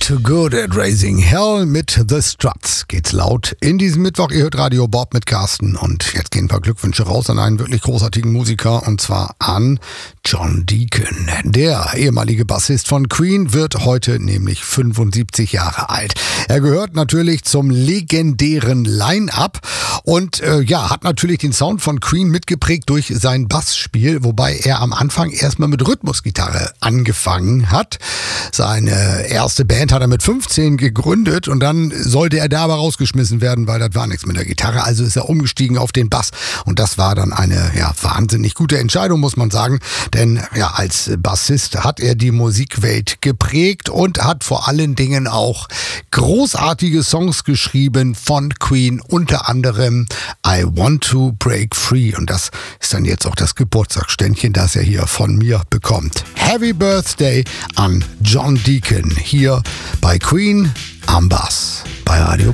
Too Good at Raising Hell mit The Struts geht's laut in diesem Mittwoch. Ihr hört Radio Bob mit Carsten und jetzt gehen ein paar Glückwünsche raus an einen wirklich großartigen Musiker und zwar an John Deacon. Der ehemalige Bassist von Queen wird heute nämlich 75 Jahre alt. Er gehört natürlich zum legendären Line-Up und hat natürlich den Sound von Queen mitgeprägt durch sein Bassspiel, wobei er am Anfang erstmal mit Rhythmusgitarre angefangen hat. Seine erste Band hat er mit 15 gegründet und dann sollte er da aber rausgeschmissen werden, weil das war nichts mit der Gitarre. Also ist er umgestiegen auf den Bass und das war dann eine wahnsinnig gute Entscheidung, muss man sagen. Denn als Bassist hat er die Musikwelt geprägt und hat vor allen Dingen auch großartige Songs geschrieben von Queen, unter anderem I Want to Break Free. Und das ist dann jetzt auch das Geburtstagsständchen, das er hier von mir bekommt. Happy Birthday an John Deacon hier bei Queen am Bass bei Radio